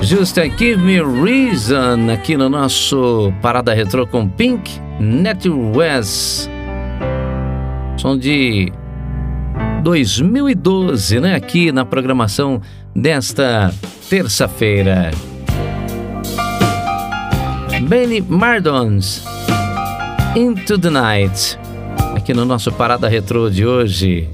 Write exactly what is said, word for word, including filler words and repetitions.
Just Give Me Reason aqui no nosso Parada Retrô com Pink, Nettie West. Som de dois mil e doze, né? Aqui na programação desta terça-feira. Benny Mardons, Into the Night, aqui no nosso Parada Retrô de hoje.